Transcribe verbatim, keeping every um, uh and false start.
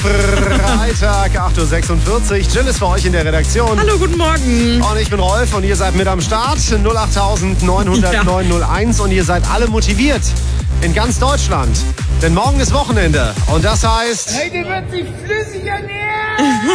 Freitag, acht Uhr sechsundvierzig. Jill ist für euch in der Redaktion. Hallo, guten Morgen. Und ich bin Rolf und ihr seid mit am Start. null acht neun null null Ja. neun null eins und ihr seid alle motiviert. In ganz Deutschland. Denn morgen ist Wochenende. Und das heißt... Heute wird sich flüssig ernähren.